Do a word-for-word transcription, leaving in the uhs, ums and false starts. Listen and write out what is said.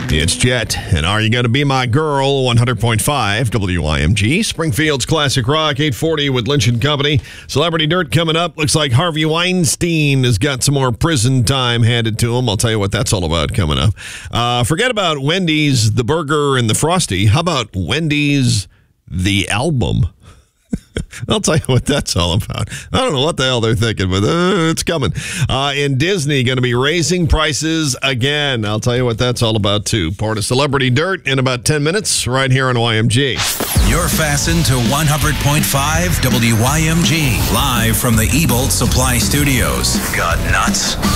It's Jet, and Are You Gonna Be My Girl? one hundred point five W I M G. Springfield's Classic Rock, eight forty with Lynch and Company. Celebrity Dirt coming up. Looks like Harvey Weinstein has got some more prison time handed to him. I'll tell you what that's all about coming up. Uh, forget about Wendy's, the burger, and the Frosty. How about Wendy's, the album? I'll tell you what that's all about. I don't know what the hell they're thinking, but uh, it's coming. Uh, and Disney going to be raising prices again. I'll tell you what that's all about, too. Part of Celebrity Dirt in about ten minutes right here on Y M G. You're fastened to one hundred point five W Y M G, live from the Ebolt Supply Studios. Got nuts?